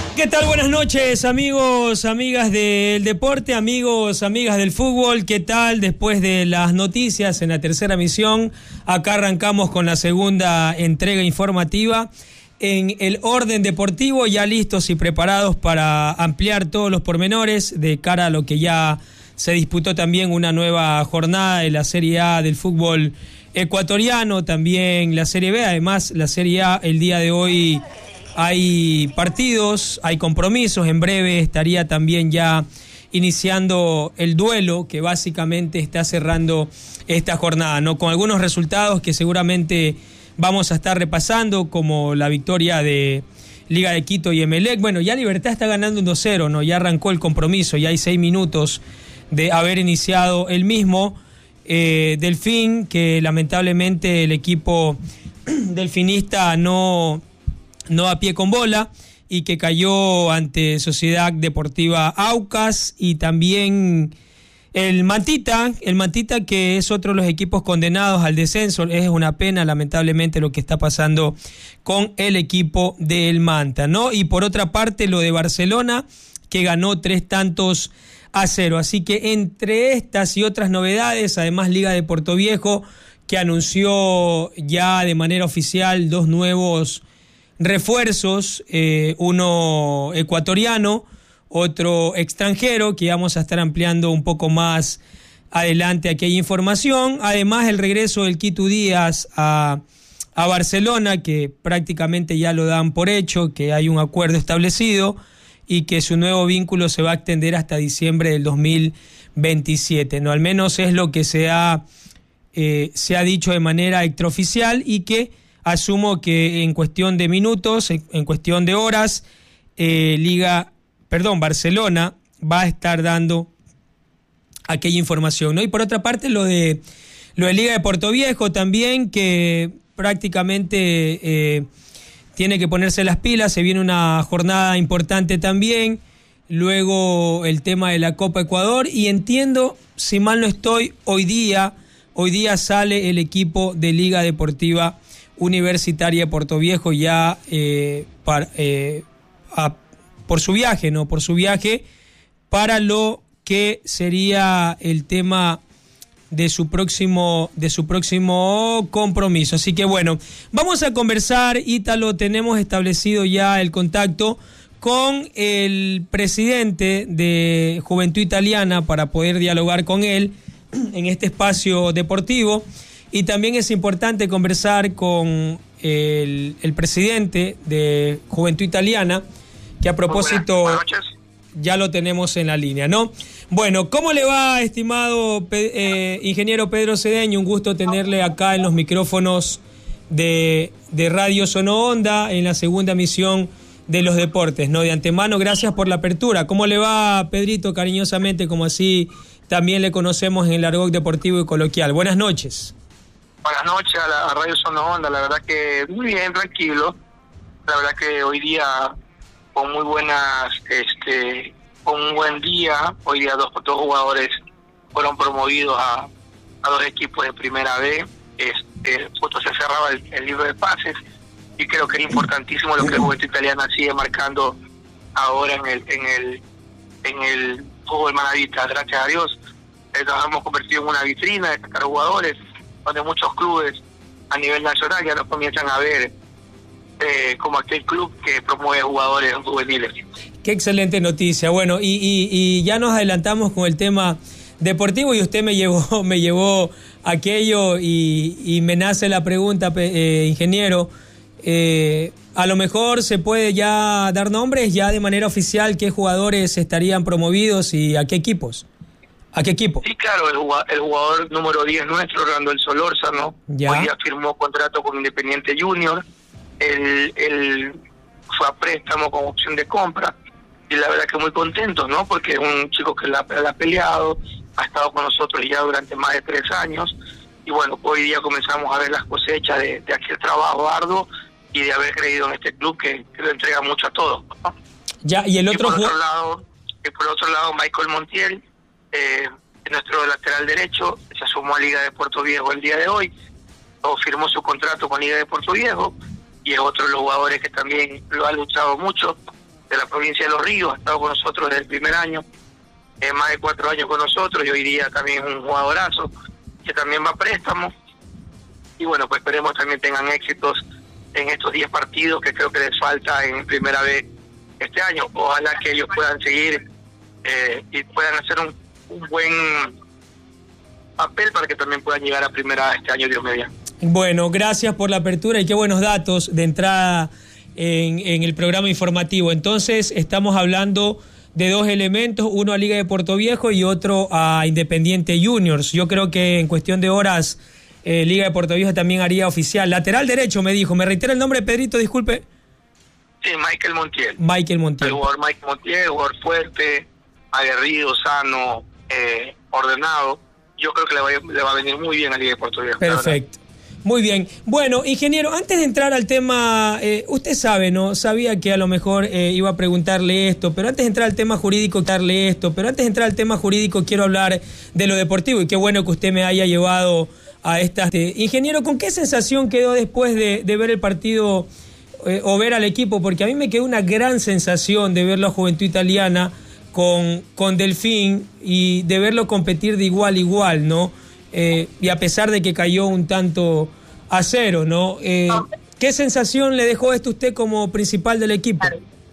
¿Qué tal? Buenas noches, amigos, amigas del deporte, amigos, amigas del fútbol. ¿Qué tal? Después de las noticias en la tercera emisión, acá arrancamos con la segunda entrega informativa en el orden deportivo, ya listos y preparados para ampliar todos los pormenores de cara a lo que ya se disputó también una nueva jornada de la Serie A del fútbol ecuatoriano, también la Serie B. Además, la Serie A el día de hoy hay partidos, hay compromisos. En breve estaría también ya iniciando el duelo que básicamente está cerrando esta jornada, ¿no? Con algunos resultados que seguramente vamos a estar repasando, como la victoria de Liga de Quito y Emelec. Bueno, ya Libertad está ganando 1-0, ¿no? Ya arrancó el compromiso, ya hay 6 minutos de haber iniciado el mismo. Delfín, que lamentablemente el equipo delfinista no a pie con bola, y que cayó ante Sociedad Deportiva Aucas, y también el Mantita, que es otro de los equipos condenados al descenso. Es una pena, lamentablemente, lo que está pasando con el equipo del Manta, ¿no? Y por otra parte, lo de Barcelona, que ganó 3-0. Así que entre estas y otras novedades, además Liga de Puerto Viejo, que anunció ya de manera oficial 2 nuevos refuerzos, uno ecuatoriano, otro extranjero, que vamos a estar ampliando un poco más adelante aquella información. Además, el regreso del Quito Díaz a Barcelona, que prácticamente ya lo dan por hecho, que hay un acuerdo establecido y que su nuevo vínculo se va a extender hasta diciembre del 2027, ¿no? Al menos es lo que se ha dicho de manera extraoficial, y que asumo que en cuestión de minutos, en cuestión de horas, Barcelona va a estar dando aquella información, ¿no? Y por otra parte, lo de Liga de Puerto Viejo también, que prácticamente tiene que ponerse las pilas. Se viene una jornada importante también. Luego el tema de la Copa Ecuador, y entiendo, si mal no estoy, hoy día sale el equipo de Liga Deportiva Universitaria de Puerto Viejo ya por su viaje, ¿no? Por su viaje para lo que sería el tema de su próximo compromiso. Así que bueno, vamos a conversar, Ítalo. Tenemos establecido ya el contacto con el presidente de Juventud Italiana para poder dialogar con él en este espacio deportivo. Y también es importante conversar con el presidente de Juventud Italiana, que a propósito buenas noches. Ya lo tenemos en la línea, ¿no? Bueno, ¿cómo le va, estimado ingeniero Pedro Cedeño? Un gusto tenerle acá en los micrófonos de Radio Sonoonda en la segunda emisión de los deportes, ¿no? De antemano, gracias por la apertura. ¿Cómo le va, Pedrito, cariñosamente, como así también le conocemos en el argot deportivo y coloquial? Buenas noches. Buenas noches a Radio Sonoonda. La verdad que muy bien, tranquilo. La verdad que hoy día con muy buenas, con un buen día. Hoy día dos jugadores fueron promovidos a 2 equipos de Primera B. Justo se cerraba el libro de pases, y creo que es importantísimo lo que la Juventud Italiana sigue marcando ahora en el fútbol manavita. Gracias a Dios nos hemos convertido en una vitrina de sacar jugadores, donde muchos clubes a nivel nacional ya nos comienzan a ver como aquel club que promueve jugadores juveniles. Qué excelente noticia. Bueno, y ya nos adelantamos con el tema deportivo, y usted me llevó aquello, y me nace la pregunta, ingeniero. A lo mejor se puede ya dar nombres ya de manera oficial, qué jugadores estarían promovidos y a qué equipos. ¿A qué equipo? Sí, claro, el jugador número 10 nuestro, Randall Solórzano, hoy ya firmó contrato con Independiente Junior. Él fue a préstamo con opción de compra, y la verdad que muy contentos, ¿no? Porque es un chico que la ha peleado, ha estado con nosotros ya durante más de 3 años, y bueno, hoy día comenzamos a ver las cosechas de aquel trabajo arduo y de haber creído en este club que lo entrega mucho a todos, ¿no? Ya, y por otro lado, Michael Montiel, nuestro lateral derecho, se sumó a Liga de Puerto Viejo el día de hoy, o firmó su contrato con Liga de Puerto Viejo, y es otro de los jugadores que también lo ha luchado mucho la provincia de Los Ríos, ha estado con nosotros desde el primer año, más de 4 años con nosotros, y hoy día también es un jugadorazo, que también va a préstamo, y bueno, pues esperemos también tengan éxitos en estos 10 partidos que creo que les falta en primera vez este año. Ojalá que ellos puedan seguir y puedan hacer un buen papel para que también puedan llegar a primera este año, Dios mediante. Bueno, gracias por la apertura y qué buenos datos de entrada en el programa informativo. Entonces, estamos hablando de 2 elementos, uno a Liga de Puerto Viejo y otro a Independiente Juniors. Yo creo que en cuestión de horas Liga de Puerto Viejo también haría oficial. Lateral derecho, me dijo. ¿Me reitera el nombre, Pedrito? Disculpe. Sí, Michael Montiel. Michael Montiel. El jugador Michael Montiel, jugador fuerte, aguerrido, sano, ordenado. Yo creo que le va a venir muy bien a Liga de Puerto Viejo. Perfecto. Muy bien. Bueno, ingeniero, antes de entrar al tema, usted sabe, ¿no? Sabía que a lo mejor iba a preguntarle esto, pero antes de entrar al tema jurídico, quiero hablar de lo deportivo, y qué bueno que usted me haya llevado a estas... Ingeniero, ¿con qué sensación quedó después de ver el partido o ver al equipo? Porque a mí me quedó una gran sensación de ver la Juventud Italiana con Delfín y de verlo competir de igual a igual, ¿no? Y a pesar de que cayó un tanto a 0, ¿no? ¿Qué sensación le dejó esto a usted como principal del equipo?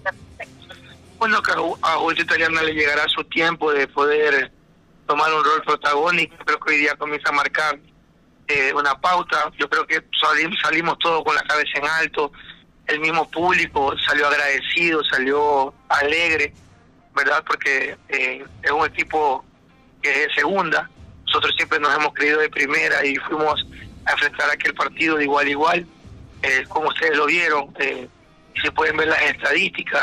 Bueno, que a Juventud Italiana le llegará su tiempo de poder tomar un rol protagónico. Creo que hoy día comienza a marcar una pauta. Yo creo que salimos todos con la cabeza en alto. El mismo público salió agradecido, salió alegre, ¿verdad? Porque es un equipo que es de segunda. Nosotros siempre nos hemos creído de primera y fuimos a enfrentar aquel partido de igual a igual. Como ustedes lo vieron, y se pueden ver las estadísticas,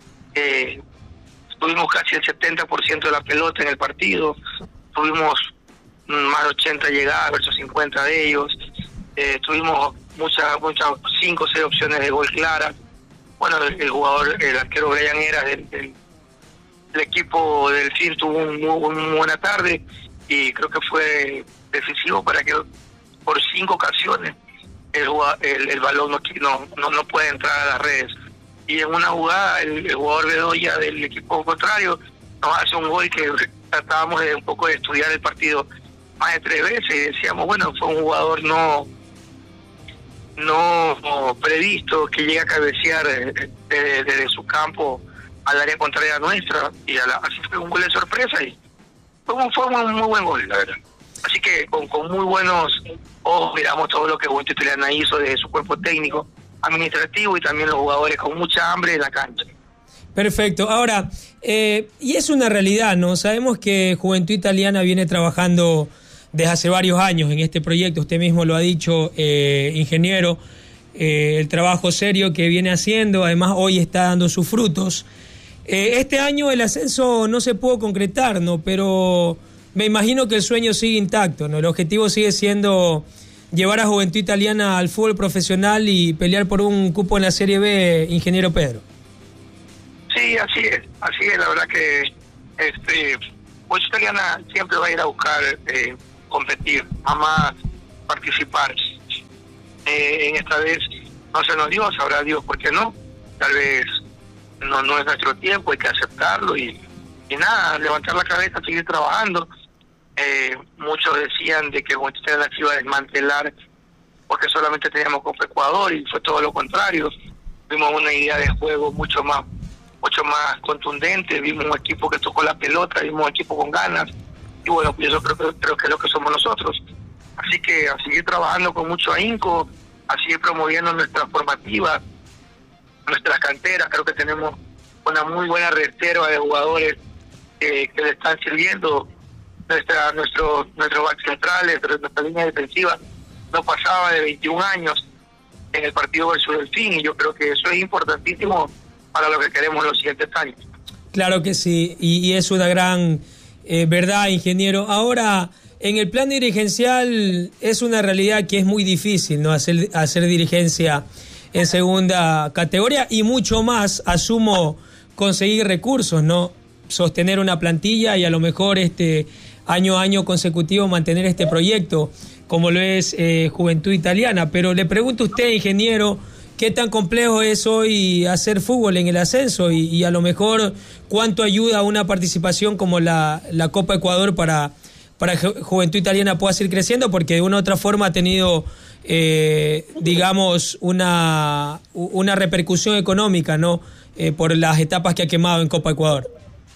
tuvimos casi el 70% de la pelota en el partido, tuvimos más de 80 llegadas versus 50 de ellos, tuvimos muchas 5 o 6 opciones de gol claras. Bueno, el arquero Brian Heras del equipo del FIR tuvo una muy buena tarde, y creo que fue decisivo para que por 5 ocasiones el balón no puede entrar a las redes. Y en una jugada el jugador Bedoya del equipo contrario nos hace un gol que tratábamos de un poco de estudiar el partido más de 3 veces y decíamos, bueno, fue un jugador no previsto que llega a cabecear desde su campo al área contraria nuestra, y así fue un gol de sorpresa, y fue un muy buen gol, la verdad. Así que con muy buenos ojos miramos todo lo que Juventud Italiana hizo desde su cuerpo técnico, administrativo, y también los jugadores con mucha hambre en la cancha. Perfecto. Ahora, y es una realidad, ¿no? Sabemos que Juventud Italiana viene trabajando desde hace varios años en este proyecto. Usted mismo lo ha dicho, ingeniero, el trabajo serio que viene haciendo, además hoy está dando sus frutos. Este año el ascenso no se pudo concretar, ¿no? Pero me imagino que el sueño sigue intacto, ¿no? El objetivo sigue siendo llevar a Juventud Italiana al fútbol profesional y pelear por un cupo en la Serie B, ingeniero Pedro. Sí, así es, la verdad que Juventud Italiana siempre va a ir a buscar competir, jamás participar. En esta vez no se nos dio, sabrá Dios por qué no, tal vez no es nuestro tiempo, hay que aceptarlo y nada, levantar la cabeza, seguir trabajando. Muchos decían de que Juventud Italiana se iba a desmantelar porque solamente teníamos Copa Ecuador, y fue todo lo contrario. Vimos una idea de juego mucho más contundente, vimos un equipo que tocó la pelota, vimos un equipo con ganas, y bueno, yo creo que es lo que somos nosotros. Así que a seguir trabajando con mucho ahínco, a seguir promoviendo nuestras formativas, nuestras canteras. Creo que tenemos una muy buena reserva de jugadores que le están sirviendo. Nuestros backs centrales, nuestra línea defensiva no pasaba de 21 años en el partido versus Delfín, y yo creo que eso es importantísimo para lo que queremos los siguientes años. Claro que sí, y es una gran verdad, ingeniero. Ahora, en el plan dirigencial es una realidad que es muy difícil, ¿no? Hacer dirigencia en segunda categoría, y mucho más, asumo, conseguir recursos, ¿no? Sostener una plantilla y a lo mejor año a año consecutivo mantener este proyecto, como lo es Juventud Italiana. Pero le pregunto a usted, ingeniero, ¿qué tan complejo es hoy hacer fútbol en el ascenso? Y a lo mejor, ¿cuánto ayuda una participación como la Copa Ecuador para Juventud Italiana pueda seguir creciendo? Porque de una u otra forma ha tenido, digamos, una repercusión económica, ¿no? Por las etapas que ha quemado en Copa Ecuador.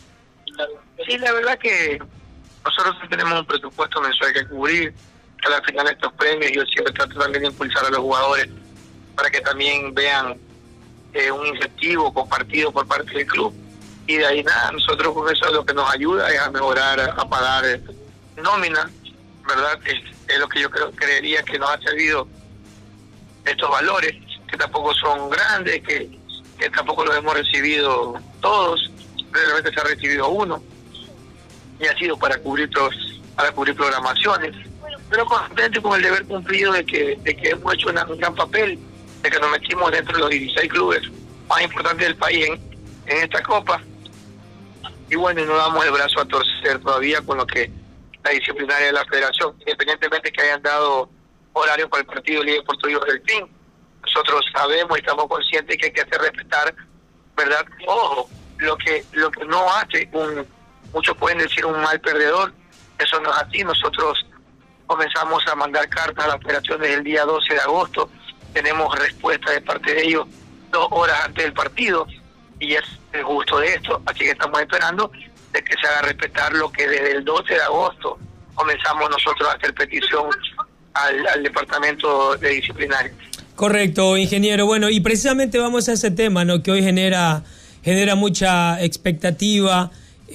Sí, la verdad que nosotros tenemos un presupuesto mensual que cubrir. Al final de estos premios yo siempre trato también de impulsar a los jugadores para que también vean un incentivo compartido por parte del club. Y de ahí nada, nosotros con eso lo que nos ayuda es a mejorar, a pagar nómina, ¿verdad? Es lo que yo creería que nos ha servido estos valores, que tampoco son grandes, que tampoco los hemos recibido todos, realmente se ha recibido uno, y ha sido para cubrir programaciones, pero contento con el deber cumplido de que hemos hecho un gran papel, de que nos metimos dentro de los 16 clubes más importantes del país en esta Copa, y bueno, no damos el brazo a torcer todavía con lo que la disciplinaria de la federación, independientemente que hayan dado horario para el partido Liga de Puerto Rico del fin. Nosotros sabemos y estamos conscientes que hay que hacer respetar, ¿verdad? Ojo, lo que no hace muchos pueden decir un mal perdedor, eso no es así. Nosotros comenzamos a mandar cartas a la federación desde el día 12 de agosto, tenemos respuesta de parte de ellos 2 horas antes del partido, y es el gusto de esto, así que estamos esperando de que se haga respetar lo que desde el 12 de agosto comenzamos nosotros a hacer petición al Departamento de Disciplinario. Correcto, ingeniero. Bueno, y precisamente vamos a ese tema, ¿no? Que hoy genera mucha expectativa.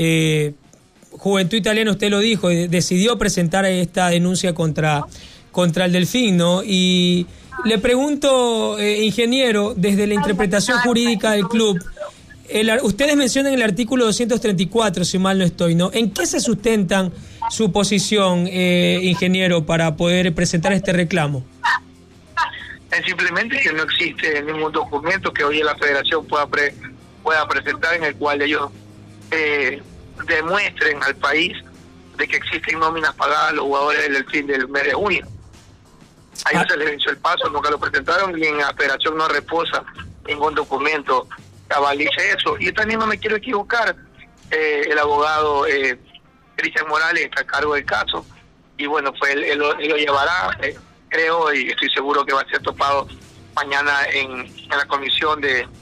Juventud Italiana, usted lo dijo, decidió presentar esta denuncia contra el Delfín, ¿no? Y le pregunto, ingeniero, desde la interpretación jurídica del club, ustedes mencionan el artículo 234, si mal no estoy, ¿no? ¿En qué se sustentan su posición, ingeniero, para poder presentar este reclamo? Es simplemente que no existe ningún documento que hoy la federación pueda presentar en el cual ellos demuestren al país de que existen nóminas pagadas a los jugadores del fin del mes de junio. A ellos se les venció el paso, nunca lo presentaron, y en la federación no reposa ningún documento que avalice eso. Y también no me quiero equivocar, el abogado Cristian Morales está a cargo del caso, y bueno, pues él lo llevará, creo, y estoy seguro que va a ser topado mañana en la comisión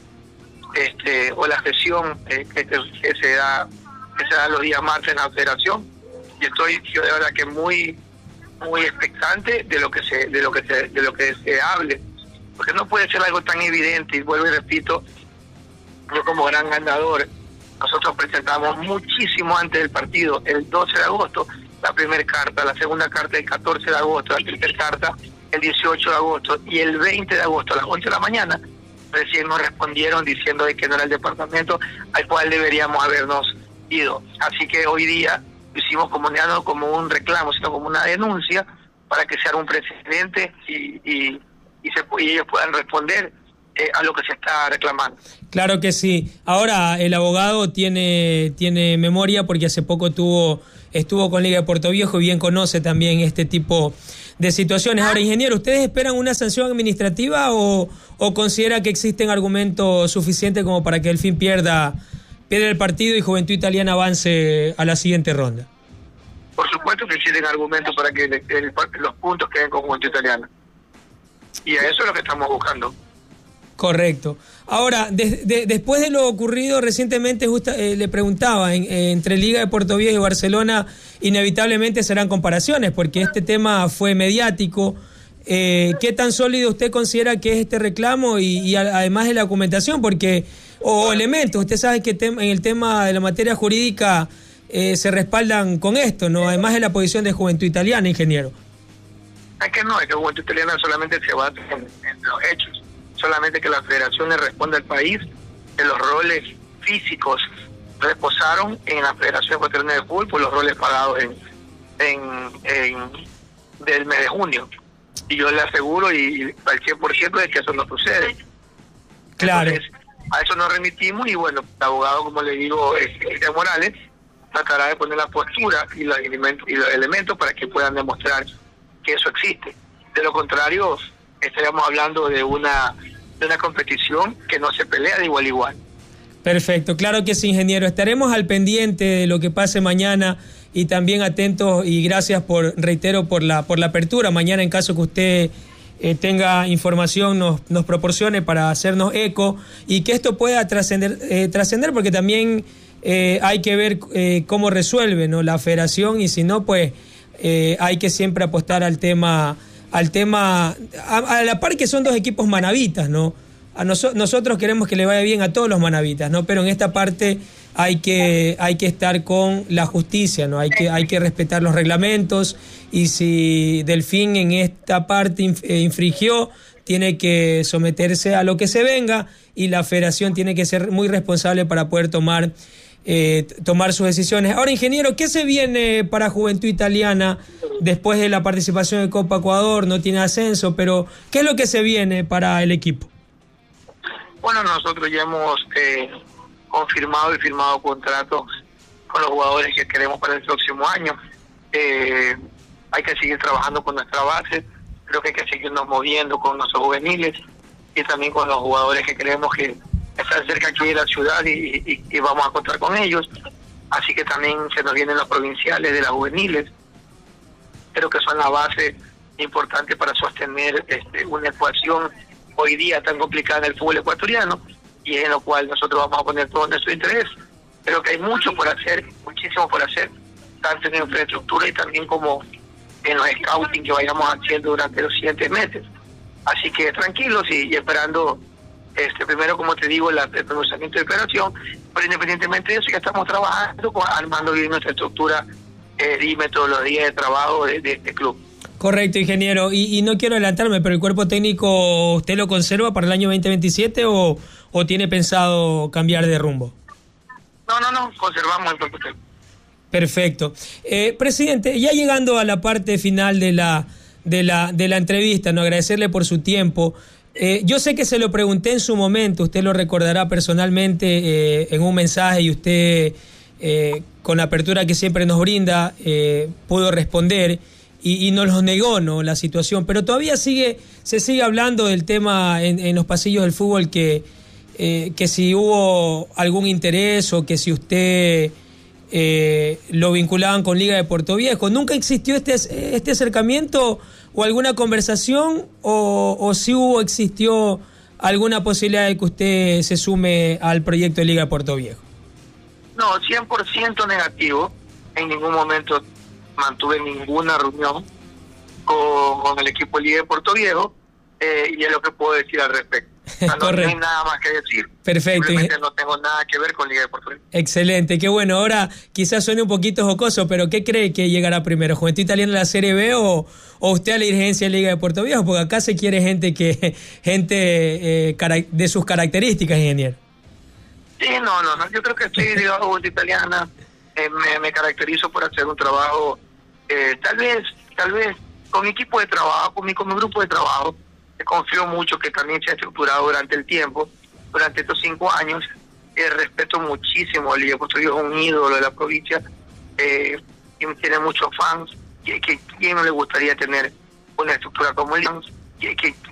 o la sesión que se da los días martes en la federación, y estoy yo de verdad que muy expectante de lo que se hable, porque no puede ser algo tan evidente. Y vuelvo y repito, yo como gran ganador, nosotros presentamos muchísimo antes del partido, el 12 de agosto, la primera carta, la segunda carta el 14 de agosto, la tercera carta el 18 de agosto, y el 20 de agosto a las 11 de la mañana recién nos respondieron diciendo de que no era el departamento al cual deberíamos habernos ido. Así que hoy día hicimos ya no como un reclamo, sino como una denuncia para que sea un precedente y ellos puedan responder a lo que se está reclamando. Claro que sí. Ahora, el abogado tiene memoria porque hace poco estuvo con Liga de Puerto Viejo y bien conoce también este tipo de situaciones. Ahora, ingeniero, ¿ustedes esperan una sanción administrativa o considera que existen argumentos suficientes como para que el Delfín pierda el partido y Juventud Italiana avance a la siguiente ronda? Por supuesto que existen argumentos para que los puntos queden con Juventud Italiana, y a eso es lo que estamos buscando. Correcto. Ahora, después de lo ocurrido recientemente, le preguntaba, entre Liga de Puerto Viejo y Barcelona, inevitablemente serán comparaciones, porque este tema fue mediático. ¿Qué tan sólido usted considera que es este reclamo y además de la documentación? Porque, o elementos, usted sabe que en el tema de la materia jurídica se respaldan con esto, ¿no? Además de la posición de Juventud Italiana, ingeniero. Es que Juventud Italiana solamente se basa en los hechos, solamente que la federación le responde al país que los roles físicos reposaron en la Federación Ecuatoriana de Fútbol por los roles pagados del mes de junio. Y yo le aseguro y al 100% de que eso no sucede. Claro. Entonces, a eso nos remitimos, y bueno, el abogado, como le digo, Cristian Morales, tratará de poner la postura y los elementos para que puedan demostrar que eso existe. De lo contrario, estaríamos hablando de una de una competición que no se pelea de igual a igual. Perfecto, claro que sí, ingeniero. Estaremos al pendiente de lo que pase mañana y también atentos, y gracias reitero, por la apertura. Mañana, en caso que usted tenga información, nos proporcione para hacernos eco y que esto pueda trascender, porque también hay que ver cómo resuelve, ¿no?, la federación, y si no, pues hay que siempre apostar al tema a la par que son dos equipos manavitas, ¿no? Nosotros queremos que le vaya bien a todos los manavitas, ¿no? Pero en esta parte hay que estar con la justicia, ¿no? Hay que respetar los reglamentos, y si Delfín en esta parte infringió, tiene que someterse a lo que se venga, y la federación tiene que ser muy responsable para poder tomar sus decisiones. Ahora, ingeniero, ¿qué se viene para Juventud Italiana después de la participación en Copa Ecuador? No tiene ascenso, pero ¿qué es lo que se viene para el equipo? Bueno, nosotros ya hemos confirmado y firmado contratos con los jugadores que queremos para el próximo año. Hay que seguir trabajando con nuestra base, creo que hay que seguirnos moviendo con nuestros juveniles y también con los jugadores que creemos que están cerca aquí de la ciudad y vamos a contar con ellos. Así que también se nos vienen los provinciales de las juveniles, creo que son la base importante para sostener una ecuación hoy día tan complicada en el fútbol ecuatoriano, y en lo cual nosotros vamos a poner todo nuestro interés. Creo que hay mucho por hacer, muchísimo por hacer, tanto en infraestructura y también como en los scouting que vayamos haciendo durante los siguientes meses. Así que tranquilos y esperando, primero, como te digo, el pronunciamiento de operación, pero independientemente de eso, ya estamos trabajando, armando bien nuestra estructura y metodología de trabajo de este club. Correcto, ingeniero. Y no quiero adelantarme, pero ¿el cuerpo técnico usted lo conserva para el año 2027 o tiene pensado cambiar de rumbo? No, conservamos el cuerpo técnico. Perfecto. Presidente, ya llegando a la parte final de la entrevista, no, agradecerle por su tiempo. Yo sé que se lo pregunté en su momento, usted lo recordará personalmente en un mensaje, y usted, con la apertura que siempre nos brinda, pudo responder. Y nos los negó, ¿no?, la situación, pero todavía se sigue hablando del tema en los pasillos del fútbol, que si hubo algún interés o que si usted lo vinculaban con Liga de Puerto Viejo. ¿Nunca existió este acercamiento o alguna conversación, o si existió alguna posibilidad de que usted se sume al proyecto de Liga de Puerto Viejo? No, 100% negativo. En ningún momento mantuve ninguna reunión con el equipo de Liga de Puerto Viejo, y es lo que puedo decir al respecto. O sea, no hay nada más que decir. Perfecto. Simplemente no tengo nada que ver con Liga de Puerto Viejo. Excelente, qué bueno. Ahora quizás suene un poquito jocoso, pero ¿qué cree que llegará primero? ¿Juventud Italiana a la Serie B o usted a la dirigencia de Liga de Puerto Viejo? Porque acá se quiere gente de sus características, ingeniero. Sí, no. Yo creo que estoy ligado a Juventud Italiana. Me caracterizo por hacer un trabajo, tal vez con mi equipo de trabajo, con mi grupo de trabajo. Confío mucho que también se ha estructurado durante el tiempo, durante estos 5 años. Respeto muchísimo a Liga de Puerto Viejo, es un ídolo de la provincia, tiene muchos fans. ¿Quién no le gustaría tener una estructura como el